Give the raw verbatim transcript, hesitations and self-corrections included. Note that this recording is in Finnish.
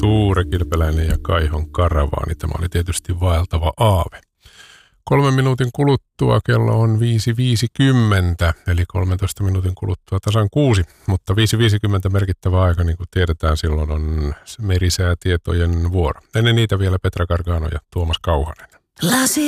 Tuure Kilpeläinen ja Kaihon karavaani. Tämä oli tietysti vaeltava aave. Kolmen minuutin kuluttua kello on viisi viisikymmentä, eli kolmentoista minuutin kuluttua tasan kuusi, mutta viisi viisikymmentä merkittävä aika, niin kuin tiedetään, silloin on merisäätietojen vuoro. Ennen niitä vielä Petra Gargano ja Tuomas Kauhanen. Lasi